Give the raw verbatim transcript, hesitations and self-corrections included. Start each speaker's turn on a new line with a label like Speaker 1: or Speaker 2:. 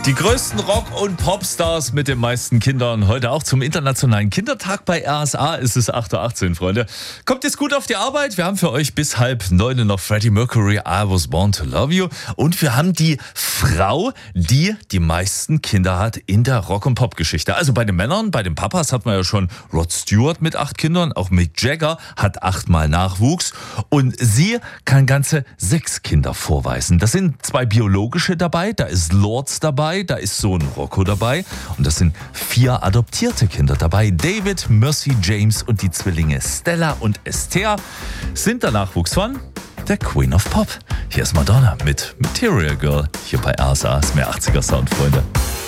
Speaker 1: Die größten Rock- und Popstars mit den meisten Kindern. Heute auch zum Internationalen Kindertag bei R S A. Es ist acht Uhr achtzehn, Freunde. Kommt jetzt gut auf die Arbeit. Wir haben für euch bis halb neun noch Freddie Mercury, I Was Born to Love You. Und wir haben die Frau, die die meisten Kinder hat in der Rock- und Pop-Geschichte. Also bei den Männern, bei den Papas hat man ja schon Rod Stewart mit acht Kindern. Auch Mick Jagger hat achtmal Nachwuchs. Und sie kann ganze sechs Kinder vorweisen. Das sind zwei biologische dabei. Da ist Lords dabei. Da ist Sohn Rocco dabei und das sind vier adoptierte Kinder dabei. David, Mercy, James und die Zwillinge Stella und Esther sind der Nachwuchs von der Queen of Pop. Hier ist Madonna mit Material Girl hier bei R S A. Ist mehr achtziger Sound, Freunde.